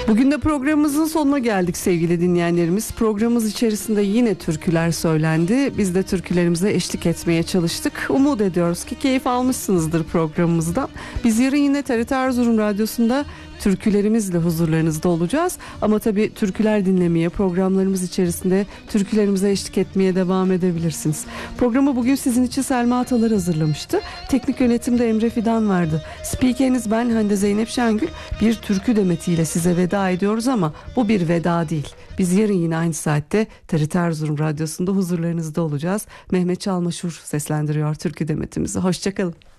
Bugün de programımızın sonuna geldik sevgili dinleyenlerimiz. Programımız içerisinde yine türküler söylendi. Biz de türkülerimize eşlik etmeye çalıştık. Umut ediyoruz ki keyif almışsınızdır programımızdan. Biz yarın yine TRT Erzurum Radyosu'nda türkülerimizle huzurlarınızda olacağız. Ama tabii türküler dinlemeye, programlarımız içerisinde türkülerimize eşlik etmeye devam edebilirsiniz. Programı bugün sizin için Selma Atalar hazırlamıştı. Teknik yönetimde Emre Fidan vardı. Spikeriniz ben Hande Zeynep Şengül. Bir türkü demetiyle size veda ediyoruz ama bu bir veda değil. Biz yarın yine aynı saatte TRT Erzurum Radyosu'nda huzurlarınızda olacağız. Mehmet Çalmaşur seslendiriyor türkü demetimizi. Hoşçakalın.